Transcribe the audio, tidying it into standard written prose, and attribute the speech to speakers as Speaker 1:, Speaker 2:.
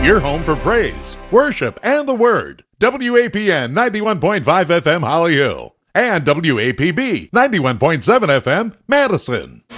Speaker 1: Your home for praise, worship, and the Word. WAPN 91.5 FM Holly Hill and WAPB 91.7 FM Madison.